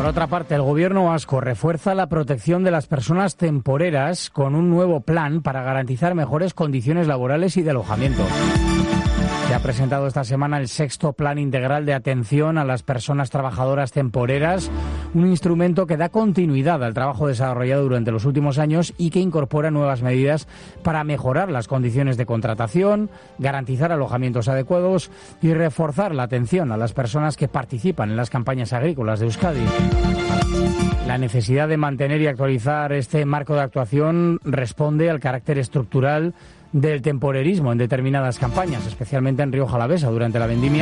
otra parte, el gobierno vasco refuerza la protección de las personas temporeras con un nuevo plan para garantizar mejores condiciones laborales y de alojamiento. Se ha presentado esta semana el 6º Plan Integral de Atención a las Personas Trabajadoras Temporeras, un instrumento que da continuidad al trabajo desarrollado durante los últimos años y que incorpora nuevas medidas para mejorar las condiciones de contratación, garantizar alojamientos adecuados y reforzar la atención a las personas que participan en las campañas agrícolas de Euskadi. La necesidad de mantener y actualizar este marco de actuación responde al carácter estructural del temporerismo en determinadas campañas, especialmente en Rioja Alavesa durante la vendimia.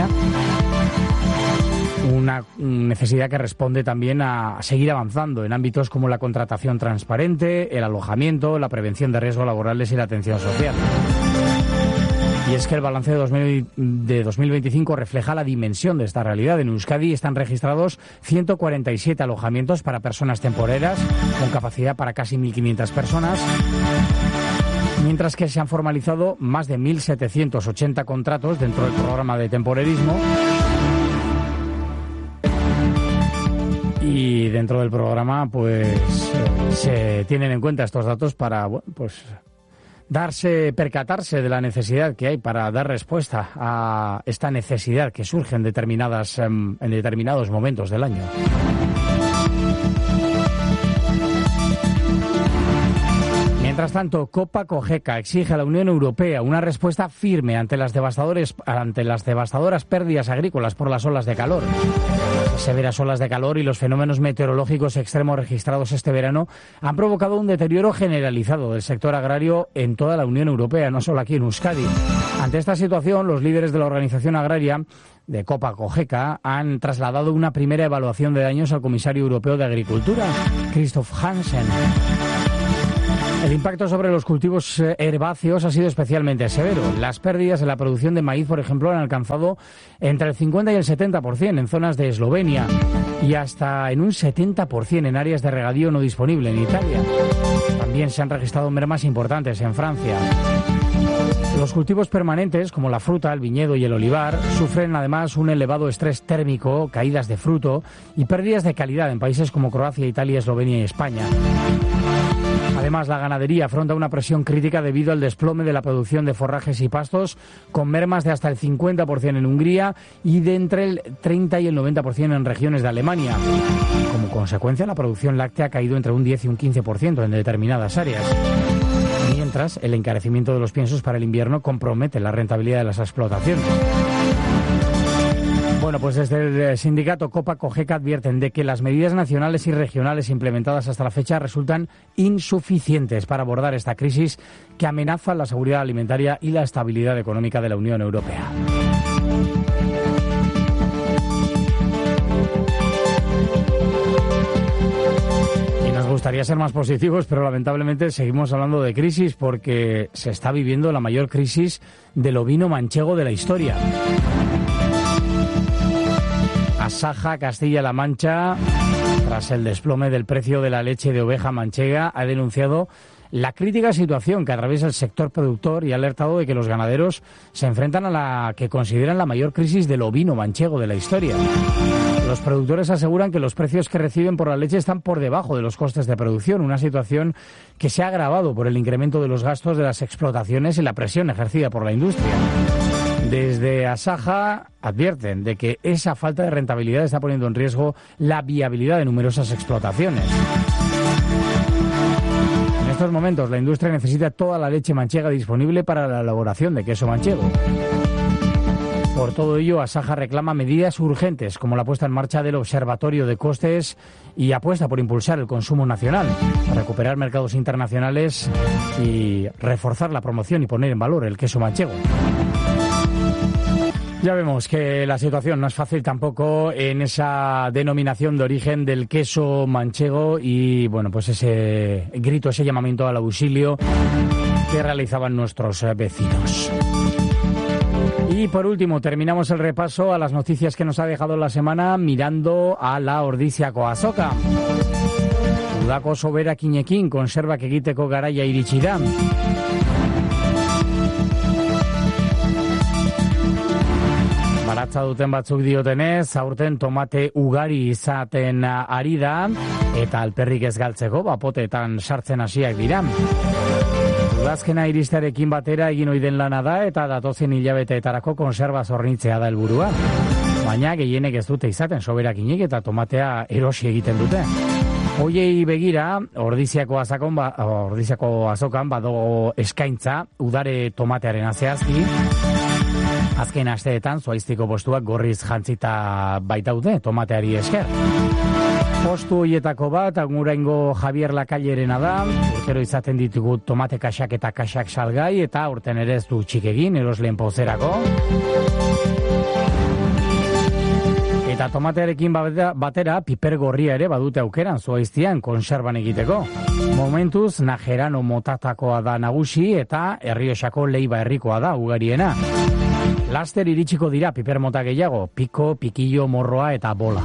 Una necesidad que responde también a seguir avanzando en ámbitos como la contratación transparente, el alojamiento, la prevención de riesgos laborales y la atención social. Y es que el balance de 2025 refleja la dimensión de esta realidad. En Euskadi están registrados 147 alojamientos para personas temporeras, con capacidad para casi 1.500 personas, mientras que se han formalizado más de 1.780 contratos dentro del programa de temporerismo. Y dentro del programa, pues, se tienen en cuenta estos datos para, bueno, pues, percatarse de la necesidad que hay para dar respuesta a esta necesidad que surge en determinados momentos del año. Mientras tanto, Copa Cogeca exige a la Unión Europea una respuesta firme ante las devastadoras pérdidas agrícolas por las olas de calor. Las severas olas de calor y los fenómenos meteorológicos extremos registrados este verano han provocado un deterioro generalizado del sector agrario en toda la Unión Europea, no solo aquí en Euskadi. Ante esta situación, los líderes de la organización agraria de Copa Cogeca han trasladado una primera evaluación de daños al comisario europeo de Agricultura, Christoph Hansen. El impacto sobre los cultivos herbáceos ha sido especialmente severo. Las pérdidas en la producción de maíz, por ejemplo, han alcanzado entre el 50 y el 70% en zonas de Eslovenia y hasta en un 70% en áreas de regadío no disponible en Italia. También se han registrado mermas importantes en Francia. Los cultivos permanentes, como la fruta, el viñedo y el olivar, sufren además un elevado estrés térmico, caídas de fruto y pérdidas de calidad en países como Croacia, Italia, Eslovenia y España. Además, la ganadería afronta una presión crítica debido al desplome de la producción de forrajes y pastos, con mermas de hasta el 50% en Hungría y de entre el 30 y el 90% en regiones de Alemania. Como consecuencia, la producción láctea ha caído entre un 10 y un 15% en determinadas áreas. Mientras, el encarecimiento de los piensos para el invierno compromete la rentabilidad de las explotaciones. Bueno, pues desde el sindicato Copa Cogeca advierten de que las medidas nacionales y regionales implementadas hasta la fecha resultan insuficientes para abordar esta crisis que amenaza la seguridad alimentaria y la estabilidad económica de la Unión Europea. Y nos gustaría ser más positivos, pero lamentablemente seguimos hablando de crisis porque se está viviendo la mayor crisis del ovino manchego de la historia. Asaja Castilla-La Mancha, tras el desplome del precio de la leche de oveja manchega, ha denunciado la crítica situación que atraviesa el sector productor y ha alertado de que los ganaderos se enfrentan a la que consideran la mayor crisis del ovino manchego de la historia. Los productores aseguran que los precios que reciben por la leche están por debajo de los costes de producción, una situación que se ha agravado por el incremento de los gastos de las explotaciones y la presión ejercida por la industria. Desde Asaja advierten de que esa falta de rentabilidad está poniendo en riesgo la viabilidad de numerosas explotaciones. En estos momentos la industria necesita toda la leche manchega disponible para la elaboración de queso manchego. Por todo ello, Asaja reclama medidas urgentes como la puesta en marcha del Observatorio de Costes y apuesta por impulsar el consumo nacional, recuperar mercados internacionales y reforzar la promoción y poner en valor el queso manchego. Ya vemos que la situación no es fácil tampoco en esa denominación de origen del queso manchego y, bueno, pues ese grito, ese llamamiento al auxilio que realizaban nuestros vecinos. Y por último, terminamos el repaso a las noticias que nos ha dejado la semana mirando a la Ordiziako azoka. Udako soberakinekin konserbak egiteko garaia iritsi da. Baratza duten batzuk diotenez, aurten tomate ugari izaten ari da, eta alperrik ez galtzeko, potetan sartzen hasiak dira. Udazkena iristearekin batera egin ohi den lana da, eta datozen hilabeteetarako konserba zornitzea da helburua. Baina gehienek ez dute izaten soberakinik eta tomatea erosi egiten dute. Hoiei begira, Ordiziako azokan badago eskaintza udare tomatearen zehazki. Azken asteetan zuaiztiko postuak gorriz jantzita baitaude tomateari esker. Postu hoietako bat, aguraingo Javier Lakailerena da, urtero izaten ditugu tomate kaxak eta kaxak salgai, eta urten ere ez du txik egin, erosleen pozerako. Eta tomatearekin batera, piper gorria ere badute aukeran zuaiztian konserban egiteko. Momentuz, Najerano motatakoa da nagusi eta Errioxako Leiba herrikoa da ugariena. Laster iritsiko dira piper mota gehiago, piko, pikillo, morroa eta bola.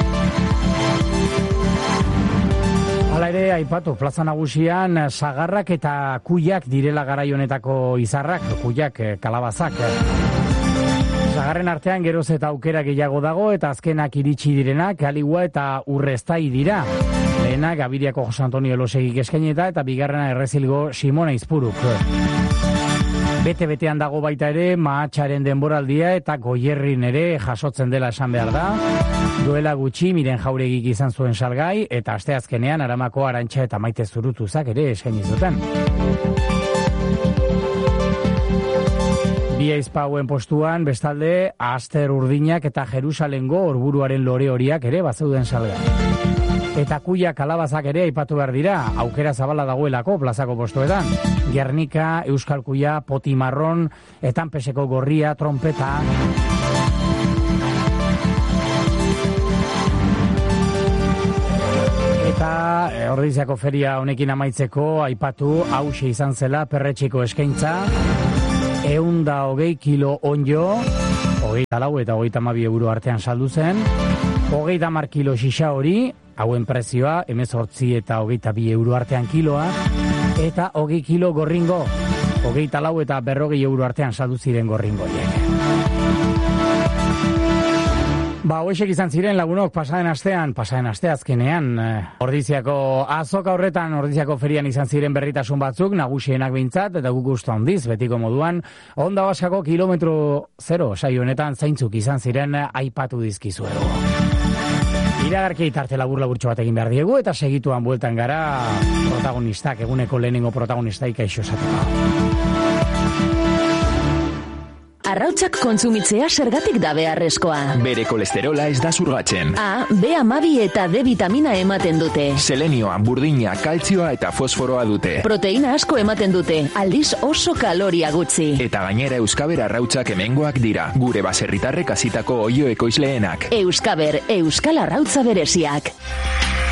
Hala ere, aipatu, plaza nagusian sagarrak eta kuiak direla garai honetako izarrak, kuiak kalabazak. Sagarren artean geroz eta aukera gehiago dago eta azkenak iritsi direnak Aligua eta Urreztai dira. Lehenak Gabiriako Jose Antonio Elosegik eskaineta eta bigarrena Errezilgo Simona Izpuruk. Bete-betean dago baita ere Mahatxaren denboraldia eta Goierrin ere jasotzen dela esan behar da. Duela gutxi Miren Jauregik izan zuen salgai eta asteazkenean Aramako Arantxa eta Maite Zurutuzak ere eskaini zuten. Bi aizpa hauen postuan, bestalde, Aster Urdinak eta Jerusalengo Orburuaren lore horiak ere bazeuden salgai. Eta kuia kalabazak ere aipatu behar dira, aukera zabala dagoelako plazako postuetan. Gernika, Euskal Kuia, Poti Marron, Etanpeseko gorria, trompeta. Eta Ordiziako feria honekin amaitzeko aipatu hauxe izan zela perretxiko eskaintza. 120 kilo onjo, 24 eta 32 euro artean saldu zen. 30 kilo xixa hori, hauen prezioa, 18 eta 22 euro artean kiloa. Eta 20 kilo gorringo, 24 eta 40 euro artean saldu ziren gorringoiek. Hoexek izan ziren lagunok pasaden asteazkenean. Ordiziako azoka horretan, Ordiziako ferian izan ziren berritasun batzuk, nagusienak behintzat, eta guk gustu handiz, betiko moduan. Onda Baskako kilometro 0 saio honetan zaintzuk izan ziren aipatu dizkizuego. Iragarki tarte labur-laburtxo bat egin behar diegu, eta segituan bueltan gara protagonistak, eguneko lehenengo protagonistak aixo esateko. Arrautzak kontsumitzea zergatik da beharrezkoa. Bere kolesterola ez da zurgatzen. A, B12 eta D vitamina ematen dute. Selenioa, burdina, kaltzioa eta fosforoa dute. Proteina asko ematen dute, aldiz oso kaloria gutxi. Eta gainera Euskaber arrautzak hemengoak dira, gure baserritarrek hasitako oio ekoizleenak. Euskaber, Euskal Arrautza bereziak.